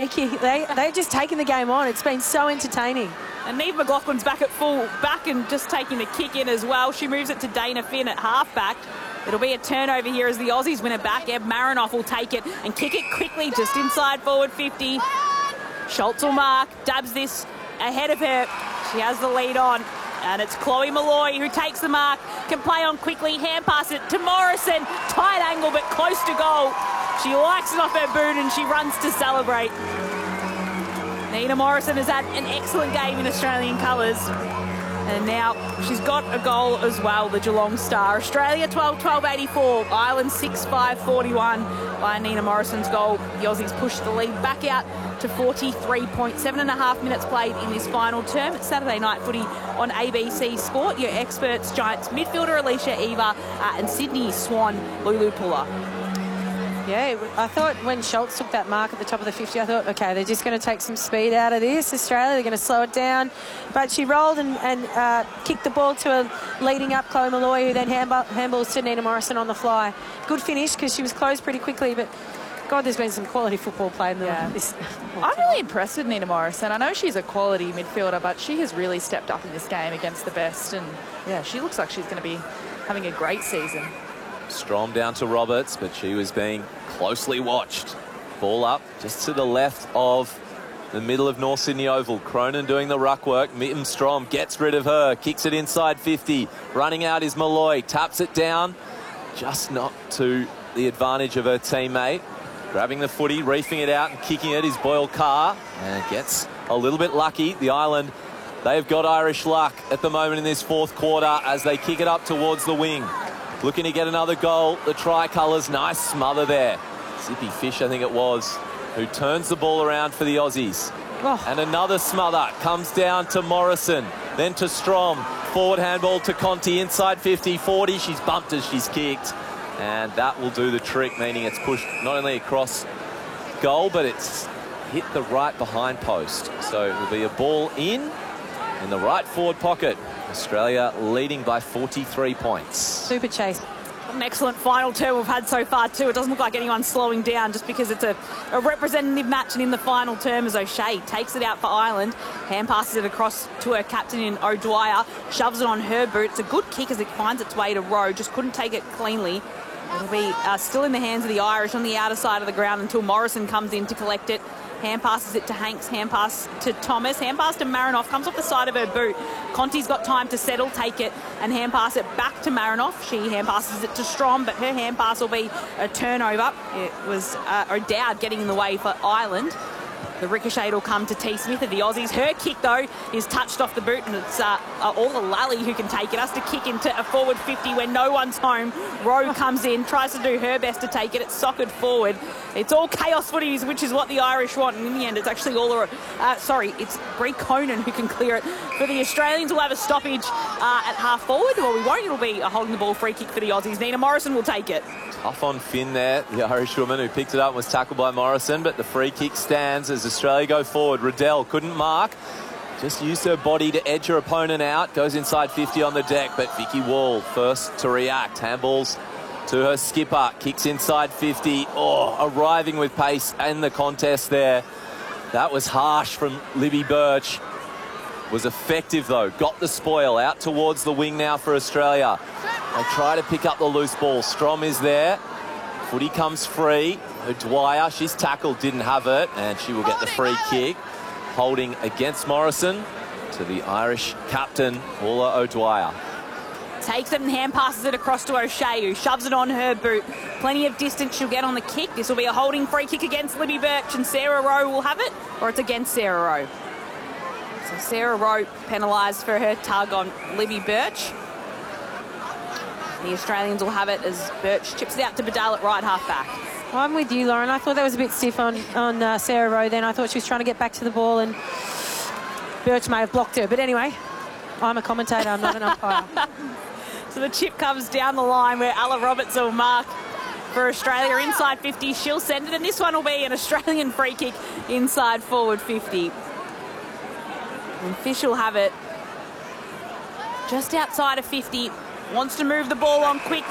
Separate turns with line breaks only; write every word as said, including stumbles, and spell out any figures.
kick. They, they're just taking the game on. It's been so entertaining.
And Neve McLaughlin's back at full back and just taking the kick in as well. She moves it to Dana Finn at half-back. It'll be a turnover here as the Aussies win it back. Eb Marinoff will take it and kick it quickly just inside forward fifty. Schultz will mark, dabs this ahead of her. She has the lead on. And it's Chloe Molloy who takes the mark, can play on quickly, hand pass it to Morrison. Tight angle, but close to goal. She likes it off her boot and she runs to celebrate. Nina Morrison has had an excellent game in Australian colours. And now she's got a goal as well, the Geelong Star. Australia twelve twelve eighty-four, Ireland six five forty-one by Nina Morrison's goal. The Aussies push the lead back out to forty-three point seven and a half minutes played in this final term. It's Saturday night footy on A B C Sport. Your experts, Giants midfielder Alicia Eva uh, and Sydney Swan, Lulu Puller.
Yeah, I thought when Schultz took that mark at the top of the fifty, I thought, OK, they're just going to take some speed out of this. Australia, they're going to slow it down. But she rolled and, and uh, kicked the ball to a leading up Chloe Molloy, who then handball, handballs to Nina Morrison on the fly. Good finish because she was closed pretty quickly, but God, there's been some quality football played in the
yeah.
this.
I'm really impressed with Nina Morrison. I know she's a quality midfielder, but she has really stepped up in this game against the best. And, yeah, she looks like she's going to be having a great season.
Strom down to Roberts, but she was being closely watched. Ball up just to the left of the middle of North Sydney Oval. Cronin doing the ruck work. Mitten Strom gets rid of her, kicks it inside fifty. Running out is Molloy, taps it down, just not to the advantage of her teammate. Grabbing the footy, reefing it out and kicking it is Boyle Carr, and gets a little bit lucky. The Island, they've got Irish luck at the moment in this fourth quarter as they kick it up towards the wing. Looking to get another goal. The Tricolours, nice smother there. Zippy Fish, I think it was, who turns the ball around for the Aussies. Oh. And another smother comes down to Morrison, then to Strom. Forward handball to Conti, inside fifty, forty. She's bumped as she's kicked. And that will do the trick, meaning it's pushed not only across goal, but it's hit the right behind post. So it will be a ball in, in the right forward pocket. Australia leading by forty-three points.
Super chase.
An excellent final term we've had so far too. It doesn't look like anyone's slowing down just because it's a, a representative match, and in the final term as O'Shea takes it out for Ireland, hand passes it across to her captain in O'Dwyer, shoves it on her boot. It's a good kick as it finds its way to Rowe, just couldn't take it cleanly. It'll be uh, still in the hands of the Irish on the outer side of the ground until Morrison comes in to collect it. Hand passes it to Hanks, hand pass to Thomas, hand pass to Marinoff, comes off the side of her boot. Conti's got time to settle, take it, and hand pass it back to Marinoff. She hand passes it to Strom, but her hand pass will be a turnover. It was uh, O'Dowd getting in the way for Ireland. The ricochet will come to T. Smith of the Aussies. Her kick, though, is touched off the boot, and it's uh, uh, all the Lally who can take it. Has to kick into a forward fifty when no one's home. Rowe comes in, tries to do her best to take it. It's soccered forward. It's all chaos footy, which is what the Irish want. And in the end, it's actually all... Uh, sorry, it's Brie Conan who can clear it. For the Australians, we'll have a stoppage uh, at half forward. Well, we won't. It'll be a holding the ball free kick for the Aussies. Nina Morrison will take it.
Tough on Finn there, the Irish woman who picked it up and was tackled by Morrison, but the free kick stands as Australia go forward. Riddell couldn't mark, just used her body to edge her opponent out, goes inside fifty on the deck, but Vicky Wall first to react. Handballs to her skipper, kicks inside fifty. Oh, arriving with pace in the contest there. That was harsh from Libby Birch. Was effective though, got the spoil out towards the wing now for Australia. They try to pick up the loose ball. Strom is there. Footy comes free. O'Dwyer, she's tackled, didn't have it, and she will get the free kick. Holding against Morrison to the Irish captain, Paula O'Dwyer.
Takes it and hand passes it across to O'Shea, who shoves it on her boot. Plenty of distance she'll get on the kick. This will be a holding free kick against Libby Birch, and Sarah Rowe will have it, or it's against Sarah Rowe. So Sarah Rowe penalised for her tug on Libby Birch. The Australians will have it as Birch chips it out to Badal at right half back.
I'm with you, Lauren. I thought that was a bit stiff on, on uh, Sarah Rowe then. I thought she was trying to get back to the ball and Birch may have blocked her. But anyway, I'm a commentator, I'm not an umpire.
So the chip comes down the line where Ella Roberts will mark for Australia inside fifty. She'll send it, and this one will be an Australian free kick inside forward fifty. And Fish will have it just outside of fifty. Wants to move the ball on quick.